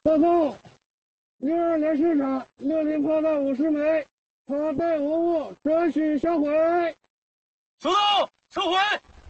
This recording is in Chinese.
报告，62年市场乐林炮弹50枚，他带无误，准许销毁。 收到，收回。